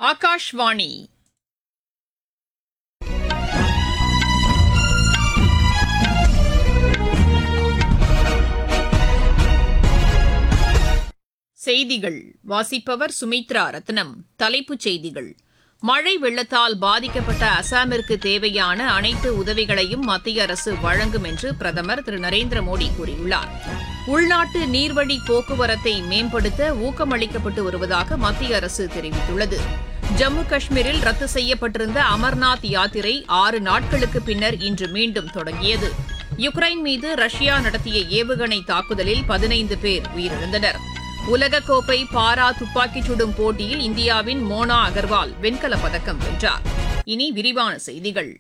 ஆகாஷ்வாணி செய்திகள் வாசிப்பவர் சுமித்ரா ரத்னம். தலைப்புச் செய்திகள்: மழை வெள்ளத்தால் பாதிக்கப்பட்ட அசாமிற்கு தேவையான அனைத்து உதவிகளையும் மத்திய அரசு வழங்கும் என்று பிரதமர் திரு நரேந்திர மோடி கூறியுள்ளார். உள்நாட்டு நீர்வழி போக்குவரத்தை மேம்படுத்த ஊக்கமளிக்கப்பட்டு வருவதாக மத்திய அரசு தெரிவித்துள்ளது. ஜம்மு காஷ்மீரில் ரத்து செய்யப்பட்டிருந்த அமர்நாத் யாத்திரை 6 நாட்களுக்கு பின்னர் இன்று மீண்டும் தொடங்கியது. யுக்ரைன் மீது ரஷ்யா நடத்திய ஏவுகணை தாக்குதலில் 15 பேர் உயிரிழந்தனர். உலகக்கோப்பை பாரா துப்பாக்கிச் சுடும் போட்டியில் இந்தியாவின் மோனா அகர்வால் வெண்கலப் பதக்கம் வென்றார். இனி விரிவான செய்திகள்.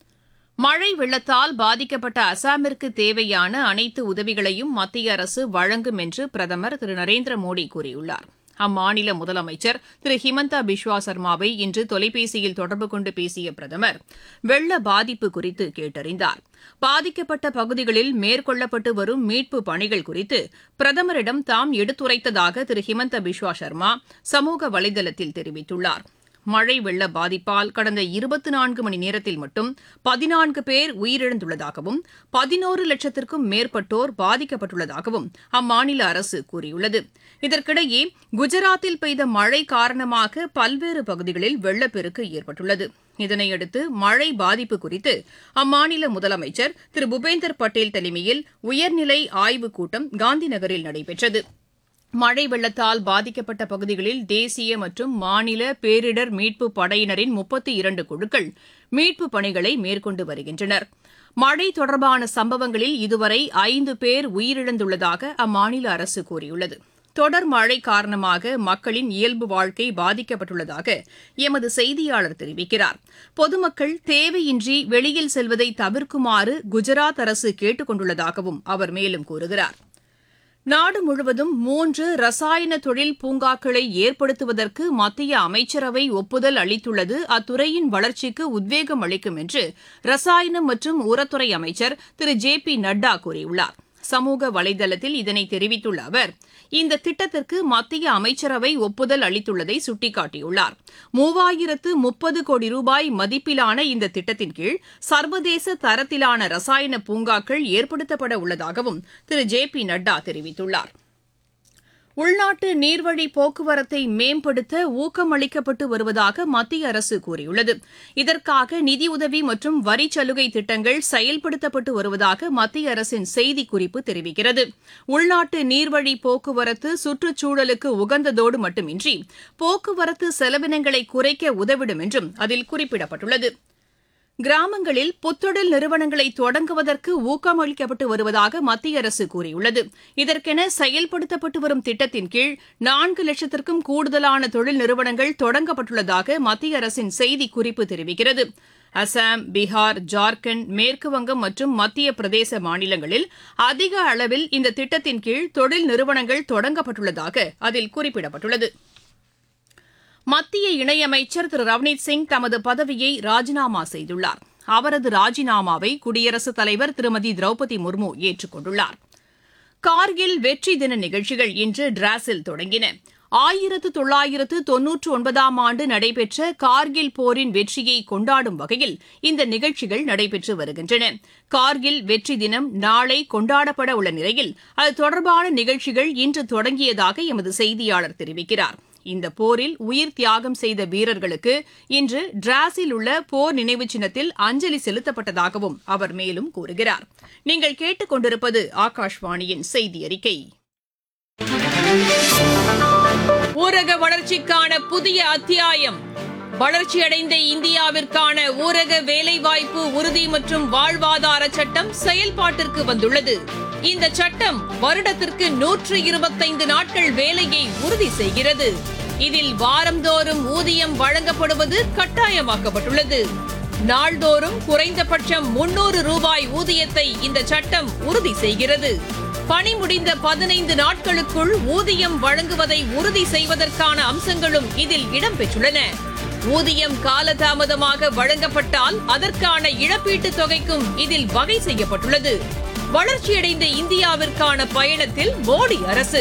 மழை வெள்ளத்தால் பாதிக்கப்பட்ட அசாமிற்கு தேவையான அனைத்து உதவிகளையும் மத்திய அரசு வழங்கும் என்று பிரதமர் திரு நரேந்திர மோடி கூறியுள்ளார். அம்மாநில முதலமைச்சர் திரு ஹிமந்தா பிஸ்வா சர்மாவை இன்று தொலைபேசியில் தொடர்பு கொண்டு பேசிய பிரதமர் வெள்ள பாதிப்பு குறித்து கேட்டறிந்தார். பாதிக்கப்பட்ட பகுதிகளில் மேற்கொள்ளப்பட்டு வரும் மீட்பு பணிகள் குறித்து பிரதமரிடம் தாம் எடுத்துரைத்ததாக திரு ஹிமந்தா பிஸ்வா சர்மா சமூக வலைதளத்தில் தெரிவித்துள்ளார். மழை வெள்ள பாதிப்பால் கடந்த 24 மணி நேரத்தில் மட்டும் 14 பேர் உயிரிழந்துள்ளதாகவும் 11 லட்சத்திற்கும் மேற்பட்டோர் பாதிக்கப்பட்டுள்ளதாகவும் அம்மாநில அரசு கூறியுள்ளது. இதற்கிடையே குஜராத்தில் பெய்த மழை காரணமாக பல்வேறு பகுதிகளில் வெள்ளப்பெருக்கு ஏற்பட்டுள்ளது. இதனையடுத்து மழை பாதிப்பு குறித்து அம்மாநில முதலமைச்சர் திரு பூபேந்தர் பட்டேல் தலைமையில் உயர்நிலை ஆய்வுக் கூட்டம் காந்திநகரில் நடைபெற்றது. மழை வெள்ளத்தால் பாதிக்கப்பட்ட பகுதிகளில் தேசிய மற்றும் மாநில பேரிடர் மீட்புப் படையினரின் 32 குழுக்கள் மீட்புப் பணிகளை மேற்கொண்டு வருகின்றனர். மழை தொடர்பான சம்பவங்களில் இதுவரை 5 பேர் உயிரிழந்துள்ளதாக அம்மாநில அரசு கூறியுள்ளது. தொடர் மழை காரணமாக மக்களின் இயல்பு வாழ்க்கை பாதிக்கப்பட்டுள்ளதாக எமது செய்தியாளர் தெரிவிக்கிறார். பொதுமக்கள் தேவையின்றி வெளியில் செல்வதை தவிர்க்குமாறு குஜராத் அரசு கேட்டுக் கொண்டுள்ளதாகவும் அவர் மேலும் கூறுகிறார். நாடு முழுவதும் 3 ரசாயன தொழில் பூங்காக்களை ஏற்படுத்துவதற்கு மத்திய அமைச்சரவை ஒப்புதல் அளித்துள்ளது அத்துறையின் வளர்ச்சிக்கு உத்வேகம் அளிக்கும் என்று ரசாயனம் மற்றும் உரத்துறை அமைச்சர் திரு ஜே.பி. நட்டா கூறியுள்ளார். சமூக வலைதளத்தில் இதனை தெரிவித்துள்ள அவர் இந்த திட்டத்திற்கு மத்திய அமைச்சரவை ஒப்புதல் அளித்துள்ளதை சுட்டிக்காட்டியுள்ளார். 3030 கோடி ரூபாய் மதிப்பிலான இந்த திட்டத்தின் கீழ் சர்வதேச தரத்திலான ரசாயன பூங்காக்கள் ஏற்படுத்தப்பட உள்ளதாகவும் திரு ஜே.பி. நட்டா தெரிவித்துள்ளார். உள்நாட்டு நீர்வழி போக்குவரத்தை மேம்படுத்த ஊக்கமளிக்கப்பட்டு வருவதாக மத்திய அரசு கூறியுள்ளது. இதற்காக நிதியுதவி மற்றும் வரிச்சலுகை திட்டங்கள் செயல்படுத்தப்பட்டு வருவதாக மத்திய அரசின் செய்திக்குறிப்பு தெரிவிக்கிறது. உள்நாட்டு நீர்வழி போக்குவரத்து சுற்றுச்சூழலுக்கு உகந்ததோடு மட்டுமின்றி போக்குவரத்து செலவினங்களை குறைக்க உதவிடும் என்றும் அதில் குறிப்பிடப்பட்டுள்ளது. கிராமங்களில் புத்தொழில் நிறுவனங்களை தொடங்குவதற்கு ஊக்கமளிக்கப்பட்டு வருவதாக மத்திய அரசு கூறியுள்ளது. இதற்கென செயல்படுத்தப்பட்டு வரும் திட்டத்தின் கீழ் 4 லட்சத்திற்கும் கூடுதலான தொழில் நிறுவனங்கள் தொடங்கப்பட்டுள்ளதாக மத்திய அரசின் செய்திக்குறிப்பு தெரிவிக்கிறது. அசாம், பீகார், ஜார்க்கண்ட், மேற்குவங்கம் மற்றும் மத்திய பிரதேச மாநிலங்களில் அதிக அளவில் இந்த திட்டத்தின் கீழ் தொழில் நிறுவனங்கள் தொடங்கப்பட்டுள்ளதாக அதில் குறிப்பிடப்பட்டுள்ளது. மத்திய இணையமைச்சர் திரு ரவ்னீத் சிங் தமது பதவியை ராஜினாமா செய்துள்ளார். அவரது ராஜினாமாவை குடியரசுத் தலைவர் திருமதி திரௌபதி முர்மு ஏற்றுக் கொண்டுள்ளார். கார்கில் வெற்றி தின நிகழ்ச்சிகள் இன்று டிராஸில் தொடங்கின. 1999ஆம் ஆண்டு நடைபெற்ற கார்கில் போரின் வெற்றியை கொண்டாடும் வகையில் இந்த நிகழ்ச்சிகள் நடைபெற்று வருகின்றன. கார்கில் வெற்றி தினம் நாளை கொண்டாடப்பட உள்ள நிலையில் அது தொடர்பான நிகழ்ச்சிகள் இன்று தொடங்கியதாக எமது செய்தியாளர் தெரிவிக்கிறார். இந்த போரில் உயிர் தியாகம் செய்த வீரர்களுக்கு இன்று டிராஸில் உள்ள போர் நினைவு சின்னத்தில் அஞ்சலி செலுத்தப்பட்டதாகவும் அவர் மேலும் கூறுகிறார். நீங்கள் கேட்டுக் கொண்டிருப்பது ஆகாஷ்வாணியின் செய்தி அறிக்கை. ஊரக வளர்ச்சிக்கான புதிய அத்தியாயம். வளர்ச்சியடைந்த இந்தியாவிற்கான ஊரக வேலைவாய்ப்பு உறுதி மற்றும் வாழ்வாதார சட்டம் செயல்பாட்டிற்கு வந்துள்ளது. இந்த சட்டம் வருடத்திற்கு 125 நாட்கள் வேலையை உறுதி செய்கிறது. இதில் வாரந்தோறும் ஊதியம் வழங்கப்படுவது கட்டாயமாக்கப்பட்டுள்ளது. நாள்தோறும் குறைந்தபட்சம் 300 ரூபாய் ஊதியத்தை இந்த சட்டம் உறுதி செய்கிறது. பணி முடிந்த 15 நாட்களுக்குள் ஊதியம் வழங்குவதை உறுதி செய்வதற்கான அம்சங்களும் இதில் இடம்பெற்றுள்ளன. ஊதியம் காலதாமதமாக வழங்கப்பட்டால் அதற்கான இழப்பீட்டுத் தொகைக்கும் இதில் வகை செய்யப்பட்டுள்ளது. வளர்ச்சியடைந்த இந்தியாவிற்கான பயணத்தில் மோடி அரசு